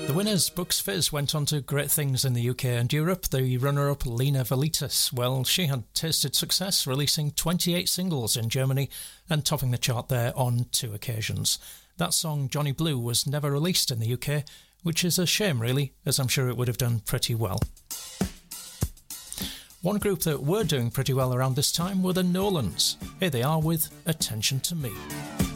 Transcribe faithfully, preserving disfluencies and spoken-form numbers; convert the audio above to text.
The winners, Bucks Fizz, went on to great things in the U K and Europe. The runner-up, Lena Velitas, well, she had tasted success, releasing twenty-eight singles in Germany and topping the chart there on two occasions. That song, Johnny Blue, was never released in the U K, which is a shame, really, as I'm sure it would have done pretty well. One group that were doing pretty well around this time were the Nolans. Here they are with Attention to Me.